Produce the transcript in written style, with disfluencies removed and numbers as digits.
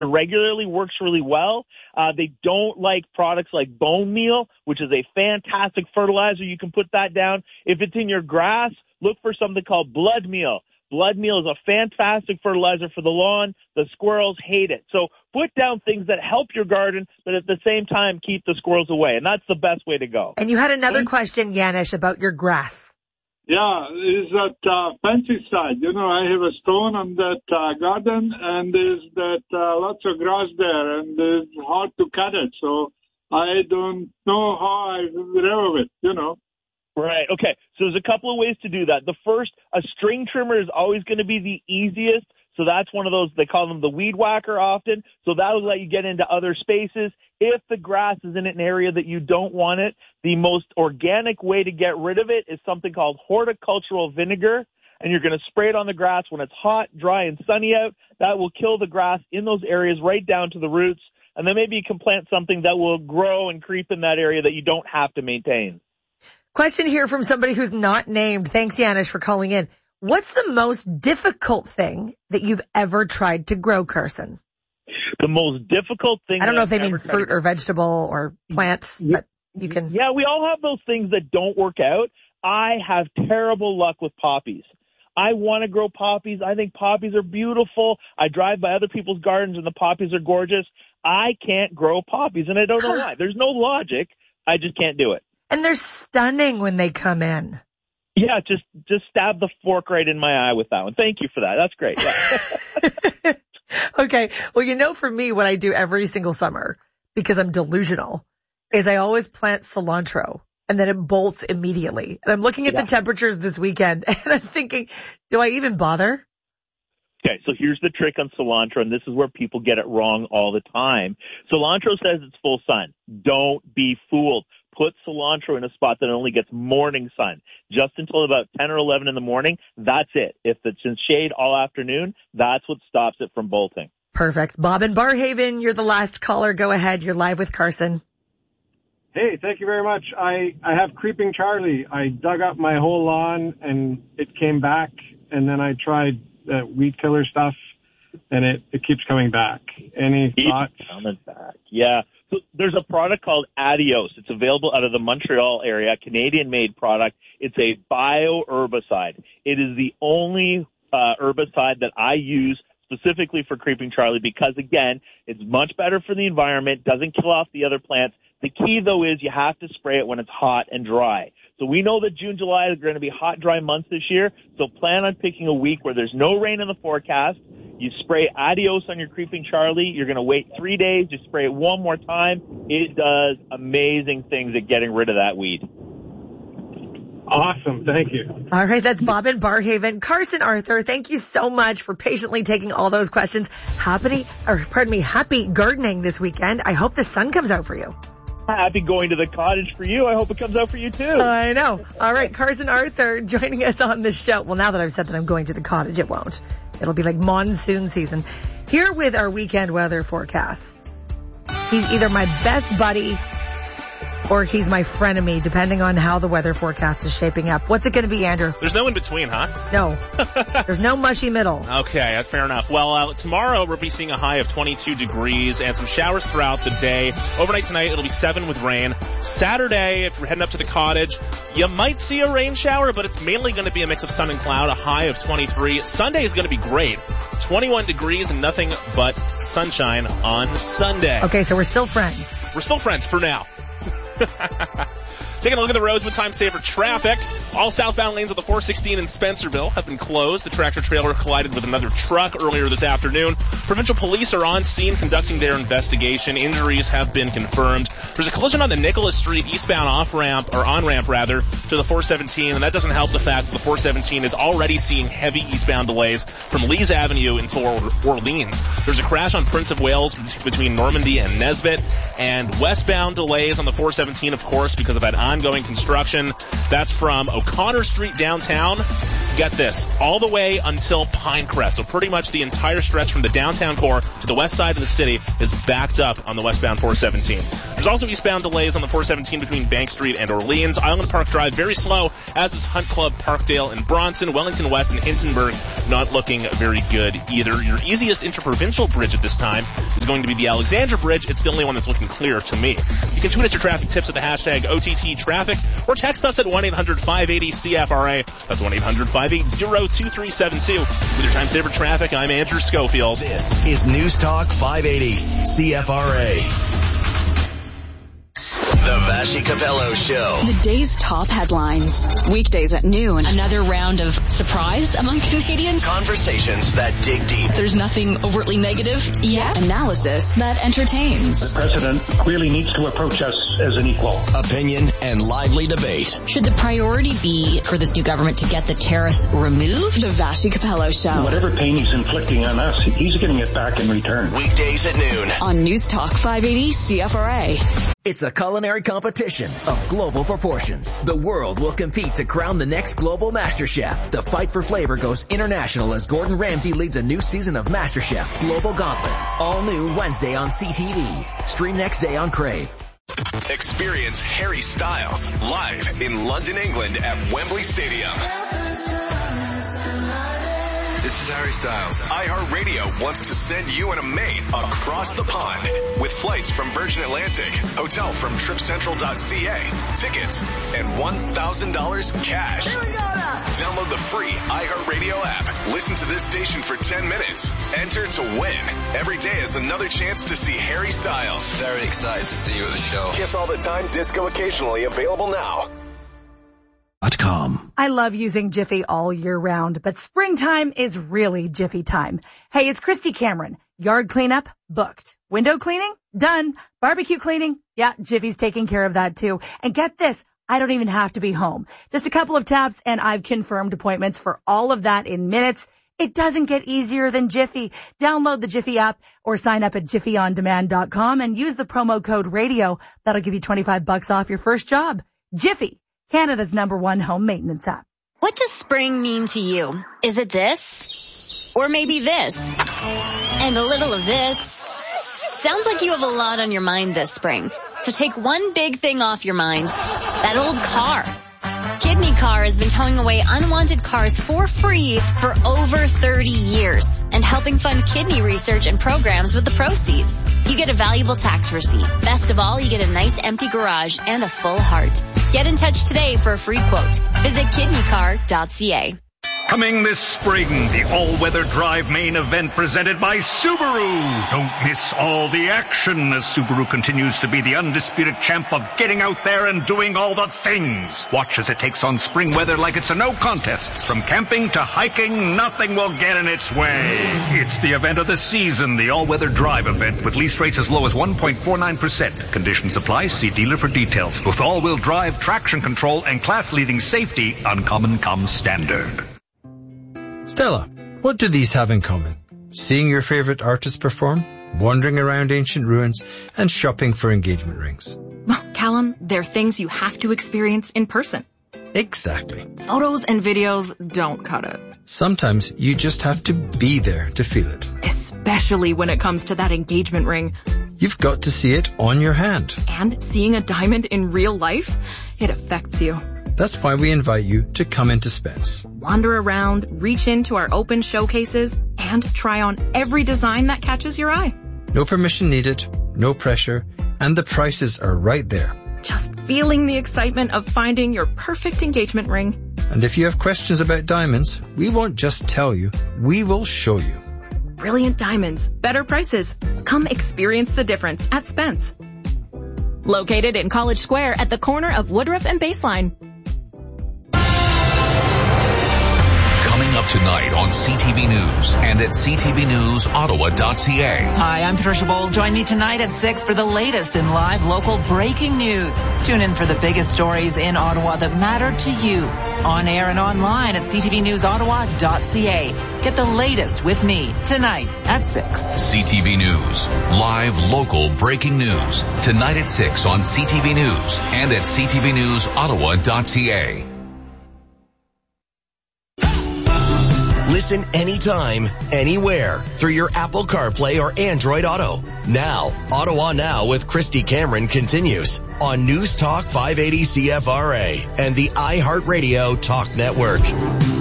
regularly works really well. They don't like products like bone meal, which is a fantastic fertilizer. You can put that down. If it's in your grass, look for something called blood meal. Blood meal is a fantastic fertilizer for the lawn. The squirrels hate it. So put down things that help your garden, but at the same time keep the squirrels away. And that's the best way to go. And you had another question, Yanis, about your grass. Yeah, is that fancy side. You know, I have a stone on that garden, and there's that lots of grass there, and it's hard to cut it. So I don't know how I remove it, you know. Right. Okay. So there's a couple of ways to do that. The first, a string trimmer is always going to be the easiest. So that's one of those, they call them the weed whacker often. So that'll let you get into other spaces. If the grass is in an area that you don't want it, the most organic way to get rid of it is something called horticultural vinegar. And you're going to spray it on the grass when it's hot, dry, and sunny out. That will kill the grass in those areas right down to the roots. And then maybe you can plant something that will grow and creep in that area that you don't have to maintain. Question here from somebody who's not named. Thanks, Yanis, for calling in. What's the most difficult thing that you've ever tried to grow, Carson? The most difficult thing. I don't know if they mean fruit or vegetable or plant, but you can. Yeah, we all have those things that don't work out. I have terrible luck with poppies. I want to grow poppies. I think poppies are beautiful. I drive by other people's gardens and the poppies are gorgeous. I can't grow poppies, and I don't know why. There's no logic. I just can't do it. And they're stunning when they come in. Yeah, just stab the fork right in my eye with that one. Thank you for that. That's great. Yeah. Okay. Well, you know, for me, what I do every single summer, because I'm delusional, is I always plant cilantro and then it bolts immediately. And I'm looking at the temperatures this weekend and I'm thinking, do I even bother? Okay, so here's the trick on cilantro, and this is where people get it wrong all the time. Cilantro says it's full sun. Don't be fooled. Put cilantro in a spot that only gets morning sun, just until about 10 or 11 in the morning. That's it. If it's in shade all afternoon, that's what stops it from bolting. Perfect. Bob in Barhaven, you're the last caller. Go ahead. You're live with Carson. Hey, thank you very much. I have Creeping Charlie. I dug up my whole lawn, and it came back, and then I tried weed killer stuff, and it keeps coming back. Any thoughts? Coming back. Yeah. So there's a product called Adios. It's available out of the Montreal area, Canadian-made product. It's a bio-herbicide. It is the only herbicide that I use specifically for Creeping Charlie because, again, it's much better for the environment, doesn't kill off the other plants. The key, though, is you have to spray it when it's hot and dry. So we know that June, July are going to be hot, dry months this year, so plan on picking a week where there's no rain in the forecast. You spray Adios on your Creeping Charlie. You're going to wait 3 days. You spray it one more time. It does amazing things at getting rid of that weed. Awesome. Thank you. All right. That's Bob in Barhaven. Carson Arthur, thank you so much for patiently taking all those questions. Happy gardening this weekend. I hope the sun comes out for you. Happy going to the cottage for you. I hope it comes out for you too. I know. All right. Carson Arthur joining us on the show. Well, now that I've said that I'm going to the cottage, it won't. It'll be like monsoon season. Here with our weekend weather forecast. He's either my best buddy or he's my frenemy, depending on how the weather forecast is shaping up. What's it going to be, Andrew? There's no in between, huh? No. There's no mushy middle. Okay, that's fair enough. Well, tomorrow we'll be seeing a high of 22 degrees and some showers throughout the day. Overnight tonight, it'll be 7 with rain. Saturday, if you're heading up to the cottage, you might see a rain shower, but it's mainly going to be a mix of sun and cloud, a high of 23. Sunday is going to be great. 21 degrees and nothing but sunshine on Sunday. Okay, so we're still friends. We're still friends for now. Taking a look at the roads with time saver traffic. All southbound lanes of the 416 in Spencerville have been closed. The tractor trailer collided with another truck earlier this afternoon. Provincial police are on scene conducting their investigation. Injuries have been confirmed. There's a collision on the Nicholas Street eastbound on-ramp to the 417, and that doesn't help the fact that the 417 is already seeing heavy eastbound delays from Lees Avenue into Orleans. There's a crash on Prince of Wales between Normandy and Nesbitt, and westbound delays on the 417, of course, because of that ongoing construction. That's from O'Connor Street downtown get this, all the way until Pinecrest. So pretty much the entire stretch from the downtown core to the west side of the city is backed up on the westbound 417. There's also eastbound delays on the 417 between Bank Street and Orleans. Island Park Drive very slow, as is Hunt Club, Parkdale, and Bronson. Wellington West and Hintonburg not looking very good either. Your easiest interprovincial bridge at this time is going to be the Alexandra Bridge. It's the only one that's looking clear to me. You can tweet us your traffic tips at the hashtag OTTTraffic or text us at 1-800-580-CFRA. That's 1-800-580-2372. With your time saver traffic, I'm Andrew Schofield. This is News Talk 580 CFRA. The Vashi Capello Show. The day's top headlines. Weekdays at noon. Another round of surprise among Canadians. Conversations that dig deep. There's nothing overtly negative yet. Analysis that entertains. The president clearly needs to approach us as an equal. Opinion and lively debate. Should the priority be for this new government to get the tariffs removed? The Vashi Capello Show. Whatever pain he's inflicting on us, he's getting it back in return. Weekdays at noon. On News Talk 580 CFRA. It's a culinary competition of global proportions. The world will compete to crown the next global MasterChef. The fight for flavor goes international as Gordon Ramsay leads a new season of MasterChef Global Gauntlet. All new Wednesday on CTV. Stream next day on Crave. Experience Harry Styles live in London, England at Wembley Stadium. This is Harry Styles. iHeartRadio wants to send you and a mate across the pond with flights from Virgin Atlantic, hotel from TripCentral.ca, tickets, and $1,000 cash. Download the free iHeartRadio app. Listen to this station for 10 minutes. Enter to win. Every day is another chance to see Harry Styles. Very excited to see you at the show. Kiss all the time, disco occasionally, available now. I love using Jiffy all year round, but springtime is really Jiffy time. Hey, it's Christy Cameron. Yard cleanup? Booked. Window cleaning? Done. Barbecue cleaning? Yeah, Jiffy's taking care of that too. And get this, I don't even have to be home. Just a couple of taps and I've confirmed appointments for all of that in minutes. It doesn't get easier than Jiffy. Download the Jiffy app or sign up at jiffyondemand.com and use the promo code radio. That'll give you $25 off your first job. Jiffy, Canada's #1 home maintenance app. What does spring mean to you? Is it this? Or maybe this? And a little of this? Sounds like you have a lot on your mind this spring. So take one big thing off your mind. That old car. Kidney Car has been towing away unwanted cars for free for over 30 years and helping fund kidney research and programs with the proceeds. You get a valuable tax receipt. Best of all, you get a nice empty garage and a full heart. Get in touch today for a free quote. Visit kidneycar.ca. Coming this spring, the all-weather drive main event presented by Subaru. Don't miss all the action as Subaru continues to be the undisputed champ of getting out there and doing all the things. Watch as it takes on spring weather like it's a no contest. From camping to hiking, nothing will get in its way. It's the event of the season, the all-weather drive event with lease rates as low as 1.49%. Conditions apply. See dealer for details. With all-wheel drive, traction control, and class-leading safety, Uncommon comes standard. Stella, what do these have in common? Seeing your favorite artist perform, wandering around ancient ruins, and shopping for engagement rings. Well, Callum, they're things you have to experience in person. Exactly. Photos and videos don't cut it. Sometimes you just have to be there to feel it. Especially when it comes to that engagement ring. You've got to see it on your hand. And seeing a diamond in real life, it affects you. That's why we invite you to come into Spence. Wander around, reach into our open showcases, and try on every design that catches your eye. No permission needed, no pressure, and the prices are right there. Just feeling the excitement of finding your perfect engagement ring. And if you have questions about diamonds, we won't just tell you, we will show you. Brilliant diamonds, better prices. Come experience the difference at Spence. Located in College Square at the corner of Woodruff and Baseline. Coming up tonight on CTV News and at ctvnewsottawa.ca. Hi, I'm Patricia Bowl. Join me tonight at 6 for the latest in live local breaking news. Tune in for the biggest stories in Ottawa that matter to you. On air and online at ctvnewsottawa.ca. Get the latest with me tonight at 6. CTV News. Live local breaking news. Tonight at 6 on CTV News and at ctvnewsottawa.ca. Listen anytime, anywhere through your Apple CarPlay or Android Auto. Now, Ottawa Now with Christy Cameron continues on News Talk 580 CFRA and the iHeartRadio Talk Network.